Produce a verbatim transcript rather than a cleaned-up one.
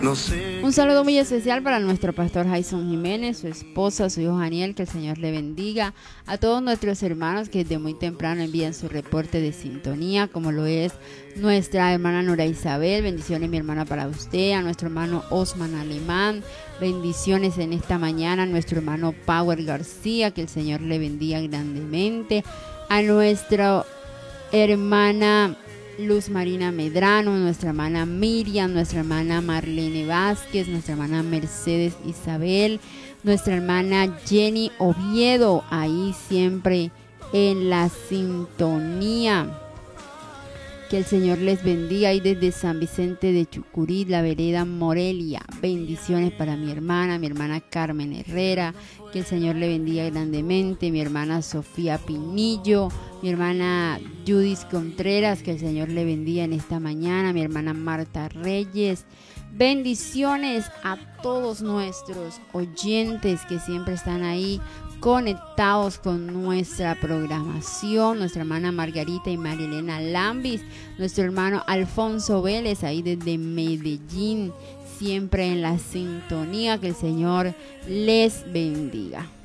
Un saludo muy especial para nuestro pastor Jason Jiménez, su esposa, su hijo Daniel, que el Señor le bendiga. A todos nuestros hermanos que desde muy temprano envían su reporte de sintonía, como lo es nuestra hermana Nora Isabel. Bendiciones, mi hermana, para usted. A nuestro hermano Osman Alemán, bendiciones en esta mañana. A nuestro hermano Power García, que el Señor le bendiga grandemente. A nuestra hermana Luz Marina Medrano, nuestra hermana Miriam, nuestra hermana Marlene Vázquez, nuestra hermana Mercedes Isabel, nuestra hermana Jenny Oviedo, ahí siempre en la sintonía. Que el Señor les bendiga ahí desde San Vicente de Chucurí, la vereda Morelia. Bendiciones para mi hermana, mi hermana Carmen Herrera. Que el Señor le bendiga grandemente. Mi hermana Sofía Pinillo, mi hermana Judith Contreras. Que el Señor le bendiga en esta mañana. Mi hermana Marta Reyes. Bendiciones a todos nuestros oyentes que siempre están ahí conectados con nuestra programación. Nuestra hermana Margarita y Marilena Lambis, nuestro hermano Alfonso Vélez ahí desde Medellín, siempre en la sintonía. Que el Señor les bendiga.